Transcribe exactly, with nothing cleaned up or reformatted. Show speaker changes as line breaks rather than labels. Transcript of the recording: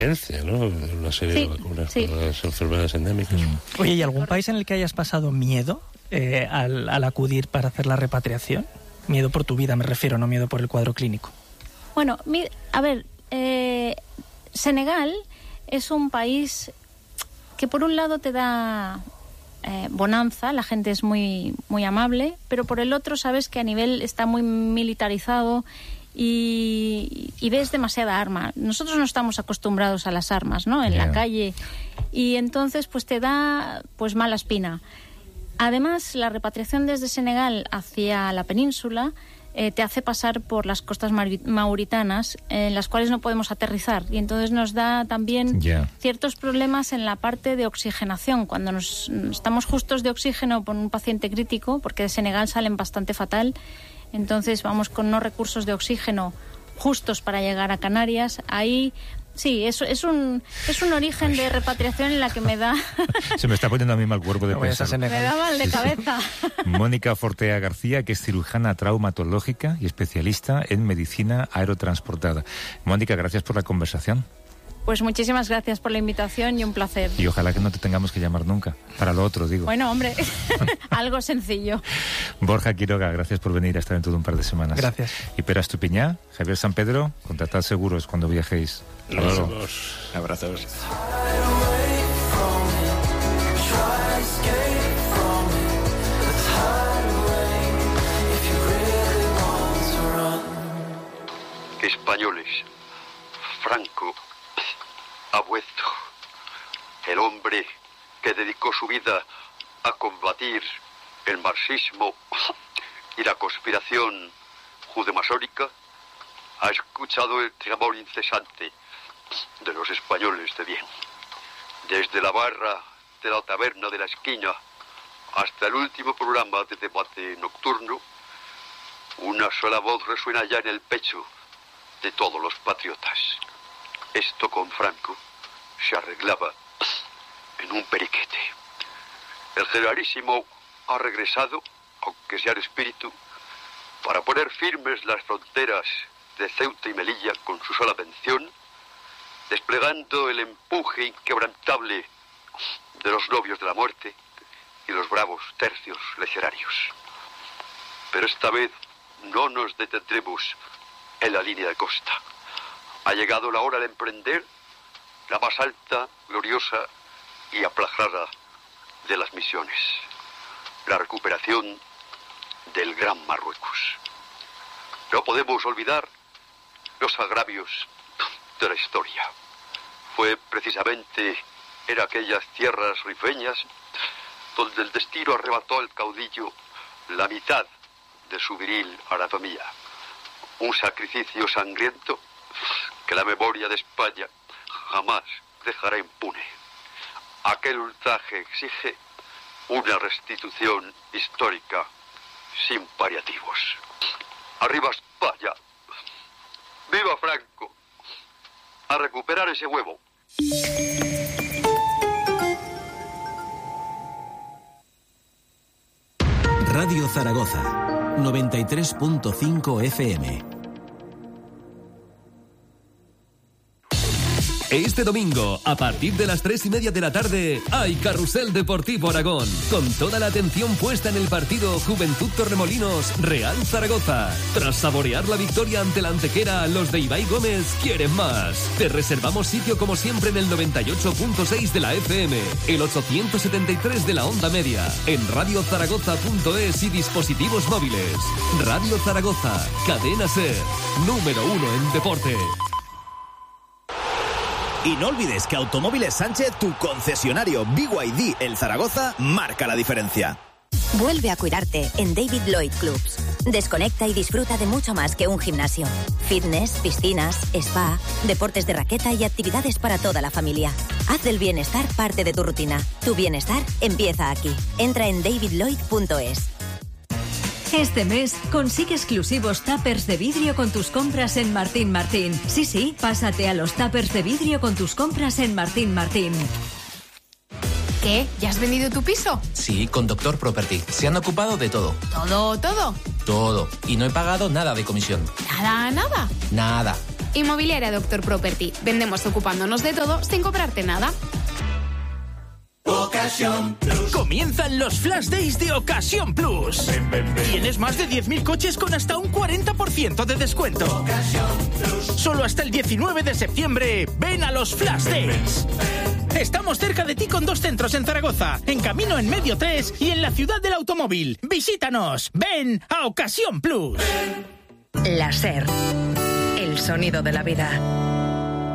¿no? Una serie
Sí,
de vacunas
sí.
para las enfermedades endémicas.
Mm. Oye, ¿y algún país en el que hayas pasado miedo eh, al, al acudir para hacer la repatriación? Miedo por tu vida, me refiero, no miedo por el cuadro clínico.
Bueno, mi, a ver, eh, Senegal es un país que por un lado te da eh, bonanza, la gente es muy, muy amable, pero por el otro sabes que a nivel está muy militarizado y, y ves demasiada arma. Nosotros no estamos acostumbrados a las armas, ¿no? En yeah. la calle. Y entonces pues te da pues mala espina. Además, la repatriación desde Senegal hacia la península eh, te hace pasar por las costas mauritanas, en las cuales no podemos aterrizar. Y entonces nos da también yeah. ciertos problemas en la parte de oxigenación. Cuando nos estamos justos de oxígeno por un paciente crítico, porque de Senegal salen bastante fatal, entonces vamos con unos recursos de oxígeno justos para llegar a Canarias. Ahí sí, es, es un es un origen de repatriación en la que me da...
Se me está poniendo a mí mal cuerpo de no pensar.
Me da mal de cabeza.
Mónica Fortea García, que es cirujana traumatológica y especialista en medicina aerotransportada. Mónica, gracias por la conversación.
Pues muchísimas gracias por la invitación y un placer.
Y ojalá que no te tengamos que llamar nunca. Para lo otro, digo.
Bueno, hombre, algo sencillo.
Borja Quiroga, gracias por venir a estar en todo un par de semanas.
Gracias.
Y Pere Estupiñá, Javier San Pedro, contratad seguros cuando viajéis.
Nos vemos. Abrazos.
Españoles, Franco ha vuelto. El hombre que dedicó su vida a combatir el marxismo y la conspiración judemasónica ha escuchado el clamor incesante de los españoles de bien. Desde la barra de la taberna de la esquina hasta el último programa de debate nocturno, una sola voz resuena ya en el pecho de todos los patriotas. Esto con Franco se arreglaba en un periquete. El generalísimo ha regresado, aunque sea en espíritu, para poner firmes las fronteras de Ceuta y Melilla con su sola mención, desplegando el empuje inquebrantable de los novios de la muerte y los bravos tercios legionarios. Pero esta vez no nos detendremos en la línea de costa. Ha llegado la hora de emprender la más alta, gloriosa y aplazada de las misiones, la recuperación del Gran Marruecos. No podemos olvidar los agravios de la historia. Fue precisamente en aquellas tierras rifeñas donde el destino arrebató al caudillo la mitad de su viril anatomía. Un sacrificio sangriento que la memoria de España jamás dejará impune. Aquel ultraje exige una restitución histórica sin paliativos. ¡Arriba España! ¡Viva Franco! A recuperar ese huevo.
Radio Zaragoza, noventa y tres punto cinco F M.
Este domingo, a partir de las tres y media de la tarde, hay Carrusel Deportivo Aragón, con toda la atención puesta en el partido Juventud Torremolinos Real Zaragoza. Tras saborear la victoria ante la Antequera, los de Ibai Gómez quieren más. Te reservamos sitio como siempre en el noventa y ocho punto seis de la F M, el ochocientos setenta y tres de la onda media, en radio zaragoza punto es y dispositivos móviles. Radio Zaragoza, cadena SER, número uno en deporte.
Y no olvides que Automóviles Sánchez, tu concesionario B Y D El Zaragoza, marca la diferencia.
Vuelve a cuidarte en David Lloyd Clubs. Desconecta y disfruta de mucho más que un gimnasio. Fitness, piscinas, spa, deportes de raqueta y actividades para toda la familia. Haz del bienestar parte de tu rutina. Tu bienestar empieza aquí. Entra en david lloyd punto es.
Este mes consigue exclusivos tuppers de vidrio con tus compras en Martín Martín. Sí, sí, pásate a los tuppers de vidrio con tus compras en Martín Martín.
¿Qué? ¿Ya has vendido tu piso?
Sí, con Doctor Property. Se han ocupado de todo.
¿Todo, todo?
Todo. Y no he pagado nada de comisión.
¿Nada, nada?
Nada.
Inmobiliaria Doctor Property. Vendemos ocupándonos de todo sin cobrarte nada.
Ocasión Plus. Comienzan los Flash Days de Ocasión Plus. Ven, ven, ven. Tienes más de diez mil coches con hasta un cuarenta por ciento de descuento. Ocasión Plus. Solo hasta el diecinueve de septiembre. Ven a los Flash ven, Days. Ven, ven. Estamos cerca de ti con dos centros en Zaragoza, en Camino en Medio tres y en la Ciudad del Automóvil. Visítanos. Ven a Ocasión Plus.
La SER. El sonido de la vida.